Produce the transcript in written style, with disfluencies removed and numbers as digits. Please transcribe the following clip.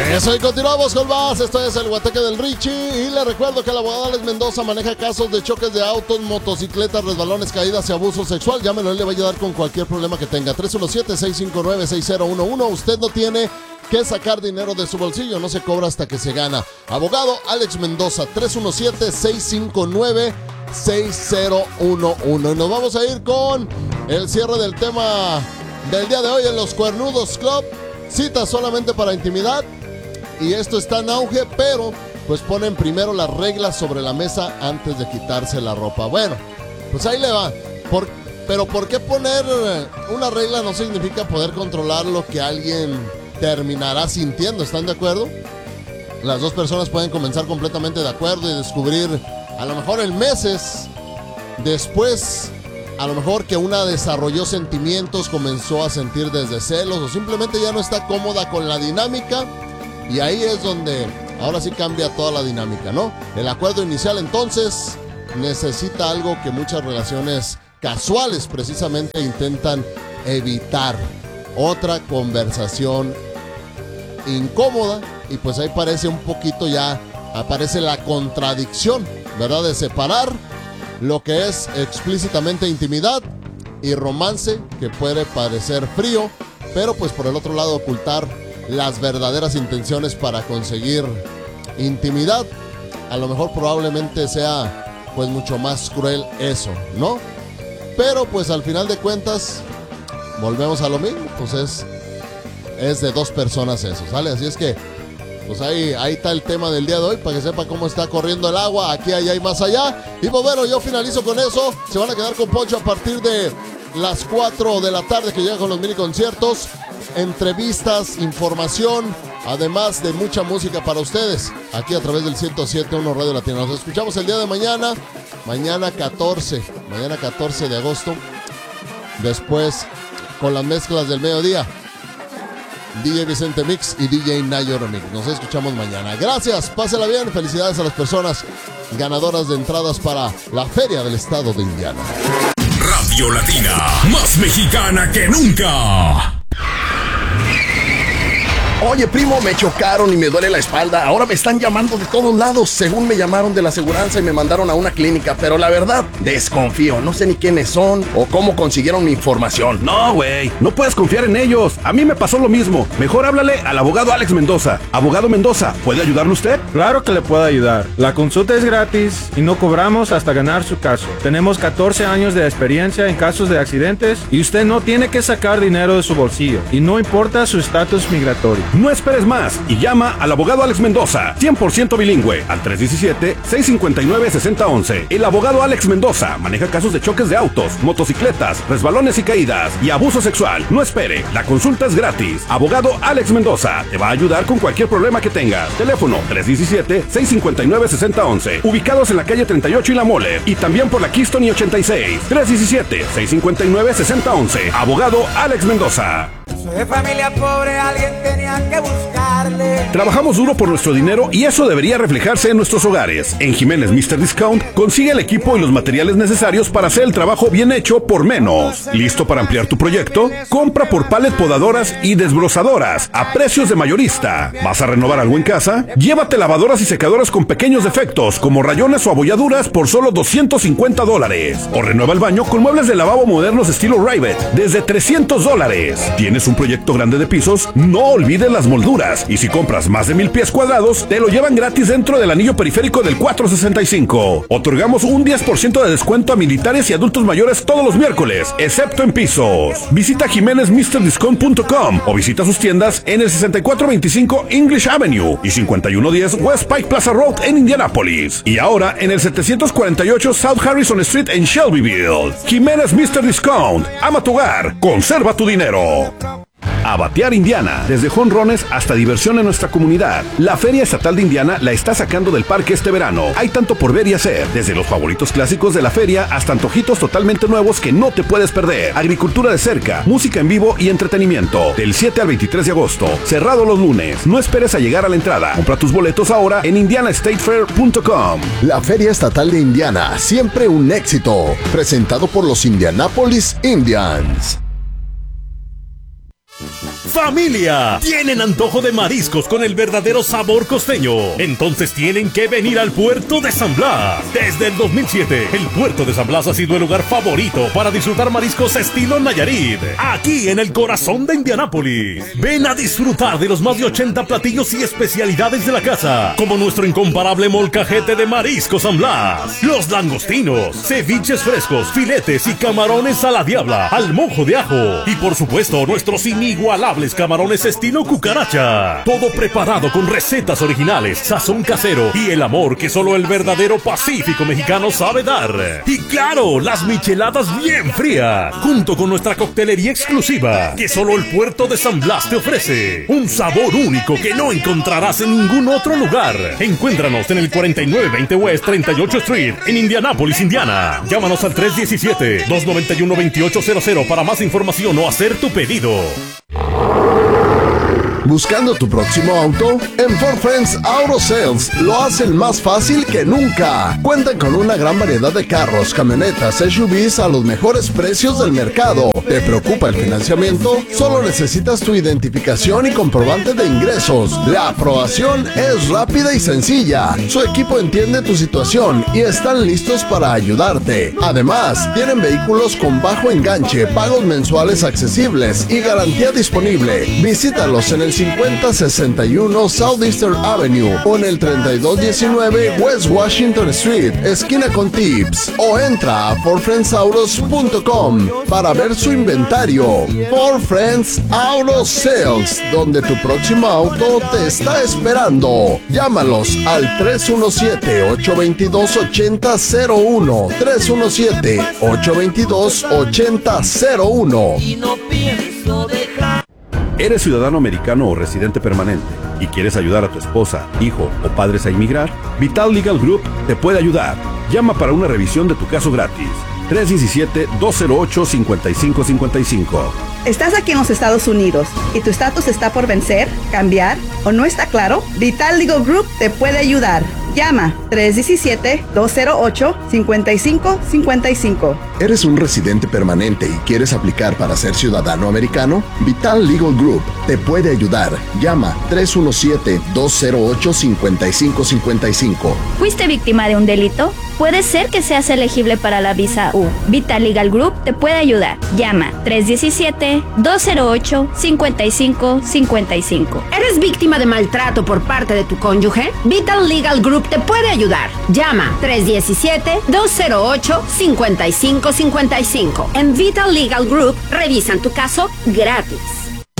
Eso, y continuamos con más. Esto es el Guateque del Richie. Y le recuerdo que el abogado Alex Mendoza maneja casos de choques de autos, motocicletas, resbalones, caídas y abuso sexual. Llámelo, él le va a ayudar con cualquier problema que tenga. 317-659-6011. Usted no tiene que sacar dinero de su bolsillo, no se cobra hasta que se gana. Abogado Alex Mendoza, 317-659-6011. Y nos vamos a ir con el cierre del tema del día de hoy en los Cuernudos Club. Citas solamente para intimidad. Y esto está en auge, pero pues ponen primero las reglas sobre la mesa antes de quitarse la ropa. Bueno, pues ahí le va. Pero ¿por qué poner una regla no significa poder controlar lo que alguien terminará sintiendo? ¿Están de acuerdo? Las dos personas pueden comenzar completamente de acuerdo y descubrir, a lo mejor en meses después, a lo mejor que una desarrolló sentimientos, comenzó a sentir desde celos o simplemente ya no está cómoda con la dinámica. Y ahí es donde ahora sí cambia toda la dinámica, ¿no? El acuerdo inicial entonces necesita algo que muchas relaciones casuales precisamente intentan evitar. Otra conversación incómoda, y pues ahí parece un poquito ya, aparece la contradicción, ¿verdad? De separar lo que es explícitamente intimidad y romance, que puede parecer frío, pero pues por el otro lado ocultar las verdaderas intenciones para conseguir intimidad. A lo mejor probablemente sea pues mucho más cruel eso, ¿no? Pero pues al final de cuentas volvemos a lo mismo, pues es de dos personas eso, ¿sale? Así es que pues ahí está el tema del día de hoy, para que sepa cómo está corriendo el agua aquí, allá y más allá. Y pues bueno, yo finalizo con eso. Se van a quedar con Poncho a partir de las 4 de la tarde, que llega con los mini conciertos, entrevistas, información, además de mucha música para ustedes, aquí a través del 107.1 Radio Latina. Nos escuchamos el día de mañana, mañana 14 de agosto, después con las mezclas del mediodía, DJ Vicente Mix y DJ Nayo Remix. Nos escuchamos mañana. Gracias, pásela bien, felicidades a las personas ganadoras de entradas para la Feria del Estado de Indiana. Radio Latina, más mexicana que nunca. Oye, primo, me chocaron y me duele la espalda. Ahora me están llamando de todos lados. Según me llamaron de la aseguranza y me mandaron a una clínica. Pero la verdad, desconfío. No sé ni quiénes son o cómo consiguieron mi información. No, güey, no puedes confiar en ellos. A mí me pasó lo mismo. Mejor háblale al abogado Alex Mendoza. Abogado Mendoza, ¿puede ayudarle usted? Claro que le puedo ayudar. La consulta es gratis y no cobramos hasta ganar su caso. Tenemos 14 años de experiencia en casos de accidentes y usted no tiene que sacar dinero de su bolsillo. Y no importa su estatus migratorio. No esperes más y llama al abogado Alex Mendoza, 100% bilingüe, al 317-659-6011. El abogado Alex Mendoza maneja casos de choques de autos, motocicletas, resbalones y caídas y abuso sexual. No espere, la consulta es gratis. Abogado Alex Mendoza te va a ayudar con cualquier problema que tengas. Teléfono 317-659-6011. Ubicados en la calle 38 y La Mole, y también por la Keystone y 86. 317-659-6011. Abogado Alex Mendoza. Soy de familia pobre, alguien tenía que buscarle. Trabajamos duro por nuestro dinero y eso debería reflejarse en nuestros hogares. En Jiménez Mr. Discount consigue el equipo y los materiales necesarios para hacer el trabajo bien hecho por menos. ¿Listo para ampliar tu proyecto? Compra por pallet podadoras y desbrozadoras a precios de mayorista. ¿Vas a renovar algo en casa? Llévate lavadoras y secadoras con pequeños defectos como rayones o abolladuras por solo $250. O renueva el baño con muebles de lavabo modernos estilo Rivet desde $300. ¿Tienes un proyecto grande de pisos? No olvides las molduras, y si compras más de 1000 pies cuadrados, te lo llevan gratis dentro del anillo periférico del 465. Otorgamos un 10% de descuento a militares y adultos mayores todos los miércoles, excepto en pisos. Visita jimenezmrdiscount.com o visita sus tiendas en el 6425 English Avenue y 5110 West Pike Plaza Road en Indianápolis. Y ahora en el 748 South Harrison Street en Shelbyville. Jiménez Mr. Discount. Ama tu hogar, conserva tu dinero. A batear Indiana, desde jonrones hasta diversión en nuestra comunidad. La Feria Estatal de Indiana la está sacando del parque este verano. Hay tanto por ver y hacer, desde los favoritos clásicos de la feria hasta antojitos totalmente nuevos que no te puedes perder. Agricultura de cerca, música en vivo y entretenimiento. Del 7 al 23 de agosto, cerrado los lunes. No esperes a llegar a la entrada. Compra tus boletos ahora en indianastatefair.com. La Feria Estatal de Indiana, siempre un éxito. Presentado por los Indianapolis Indians. ¡Familia! ¿Tienen antojo de mariscos con el verdadero sabor costeño? Entonces tienen que venir al puerto de San Blas. Desde el 2007, el puerto de San Blas ha sido el lugar favorito para disfrutar mariscos estilo Nayarit, aquí en el corazón de Indianápolis. Ven a disfrutar de los más de 80 platillos y especialidades de la casa, como nuestro incomparable molcajete de marisco San Blas, los langostinos, ceviches frescos, filetes y camarones a la diabla, al mojo de ajo, y por supuesto nuestros inigualables camarones estilo cucaracha. Todo preparado con recetas originales, sazón casero y el amor que solo el verdadero Pacífico mexicano sabe dar. Y claro, las micheladas bien frías, junto con nuestra coctelería exclusiva que solo el puerto de San Blas te ofrece. Un sabor único que no encontrarás en ningún otro lugar. Encuéntranos en el 4920 West 38 Street en Indianápolis, Indiana. Llámanos al 317-291-2800 para más información o hacer tu pedido. ¿Buscando tu próximo auto? En Ford Friends Auto Sales lo hacen más fácil que nunca. Cuentan con una gran variedad de carros, camionetas, SUVs a los mejores precios del mercado. ¿Te preocupa el financiamiento? Solo necesitas tu identificación y comprobante de ingresos. La aprobación es rápida y sencilla. Su equipo entiende tu situación y están listos para ayudarte. Además, tienen vehículos con bajo enganche, pagos mensuales accesibles y garantía disponible. Visítalos en el 5061 Southeastern Avenue o en el 3219 West Washington Street, esquina con Tips, o entra a FordFriendsAutos.com para ver su inventario. Ford Friends Auto Sales, donde tu próximo auto te está esperando. Llámalos al 317-822-8001, 317-822-8001. Y no pienso dejar. ¿Eres ciudadano americano o residente permanente y quieres ayudar a tu esposa, hijo o padres a inmigrar? Vital Legal Group te puede ayudar. Llama para una revisión de tu caso gratis. 317-208-5555. ¿Estás aquí en los Estados Unidos y tu estatus está por vencer, cambiar o no está claro? Vital Legal Group te puede ayudar. Llama 317-208-5555. ¿Eres un residente permanente y quieres aplicar para ser ciudadano americano? Vital Legal Group te puede ayudar. Llama 317-208-5555. ¿Fuiste víctima de un delito? Puede ser que seas elegible para la visa U. Vital Legal Group te puede ayudar. Llama 317-208-5555. ¿Eres víctima de maltrato por parte de tu cónyuge? Vital Legal Group te puede ayudar. Llama 317-208-5555. En Vital Legal Group revisan tu caso gratis.